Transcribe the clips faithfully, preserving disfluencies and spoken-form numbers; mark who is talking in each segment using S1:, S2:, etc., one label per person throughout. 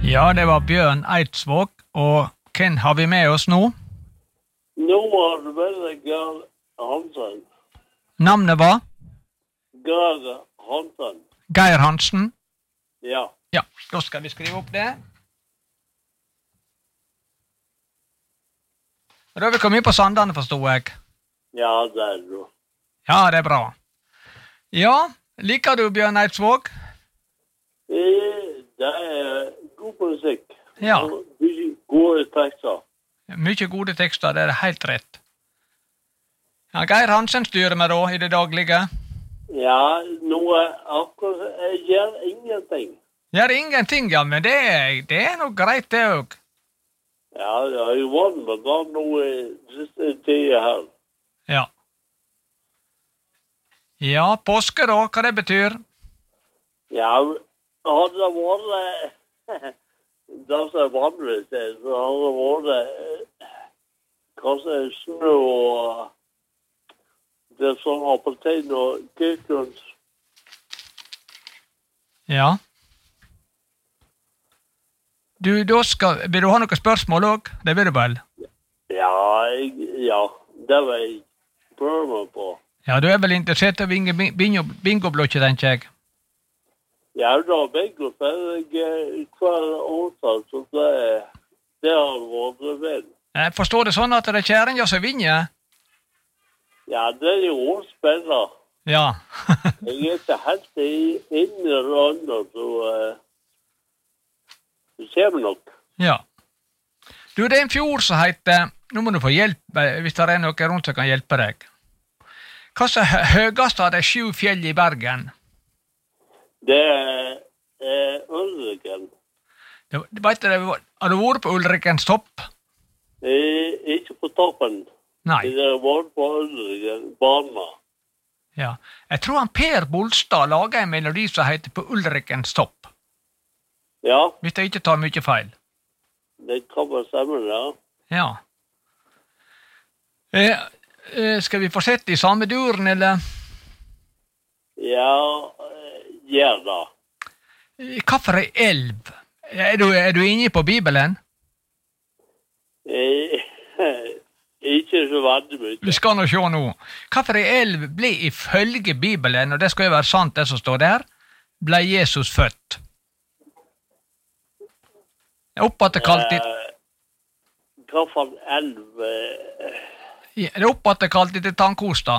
S1: Ja, det var Bjørn Eidsvåg, og hvem har vi med oss nå?
S2: Nå har du veldig Geir Hansen.
S1: Navnet var?
S2: Geir Hansen.
S1: Geir Hansen?
S2: Ja.
S1: Ja, da skal vi skrive opp det. Og da har vi kommet inn på Sandane, forstod jeg.
S2: Ja, det er du.
S1: Ja, det er bra. Ja, liker du Bjørn Eidsvåg?
S2: Eh, Det er god musikk.
S1: Ja.
S2: Og mye gode tekster.
S1: Mye gode tekster, det er helt rett. Ja, Geir Hansen styrer med da, i det daglige.
S2: Ja, noe akkurat, jeg gjør ingenting.
S1: Gjør ingenting, ja, men det, er- det er nok greit det også.
S2: Ja, jeg har jo vant med da noe siste tida her.
S1: Ja. Ja, påske da, hva det betyr?
S2: Ja, hadde det vært det som er vanligvis, så hadde det vært eh, kanskje snø og det er sånn appelsin og kykens.
S1: Ja. Du, da skal, vil du ha noen spørsmål også? Det vil du vel?
S2: Ja, jeg, ja, det vil jeg prøve meg på.
S1: Ja, du er vel interessert i bingo, bingo, bingo-blokket, tenker jeg.
S2: Ja, da begge for jeg hver årsak, så det, det har vært vel.
S1: Jeg forstår det sånn at det er kjæringa som vinner?
S2: Ja, det er jo årspiller.
S1: Ja.
S2: Jeg er ikke helt i- inne i rønner, så uh, det kommer nok.
S1: Ja. Du, det er en fjord som heter, nå må du få hjelp eh, hvis det er noen rundt som kan hjelpe deg. Hva som er høyest av de sju fjell i Bergen?
S2: Det er uh, Ulriken.
S1: Det, vet du, har du vært på Ulrikens topp?
S2: Eh, ikke på toppen.
S1: Nei.
S2: Det har vært på Ulriken, bana.
S1: Ja. Jeg tror han Per Bolstad laget en melodi som heter På Ulrikens topp.
S2: Ja,
S1: Hvis jeg ikke tar mye feil.
S2: det kan være stemme, ja.
S1: Ja. Eh, eh, skal vi fortsette i samme duren, eller?
S2: Ja, uh, gjør det.
S1: Eh, Hva for ei elv? Er du, er du inne på Bibelen?
S2: Eh, ikke så veldig mye.
S1: Vi skal nå se nå. Hva for ei elv ble ifølge Bibelen, og det skal jo være sant det som står der, ble Jesus født? Oppåt det kalt i,
S2: Eh, hva for elv? eh,
S1: det er oppåt det kalt i Tannkosta.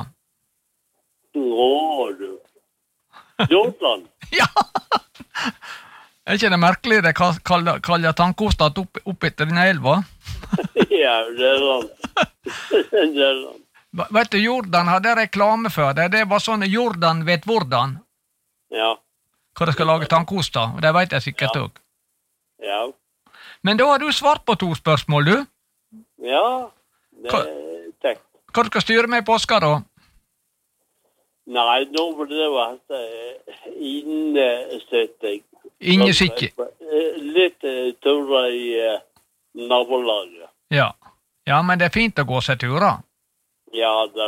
S2: Å, du. Jordan.
S1: Ja! Er ikke det merkelig det kall- kaller kaller Tannkosta opp, opp etter denne elva?
S2: Ja, det er sant. Det er sant.
S1: Ve- Vet du, Jordan hadde reklame for det. Det var sånn Jordan vet hvordan,
S2: Ja,
S1: hva de skal lage tannkosta, og det vet jeg sikkert
S2: Ja.
S1: også.
S2: ja.
S1: Men da har du svart på to spørsmål, du.
S2: Ja, det
S1: Hva-
S2: er kjekt.
S1: Hva du skal styre med i påska, da?
S2: Nei, nå blir det vært innesitting.
S1: Innesitting.
S2: Eh, Litt eh, turer i eh, nabolaget.
S1: Ja. Ja, men det er fint å gå seg turer.
S2: Ja, det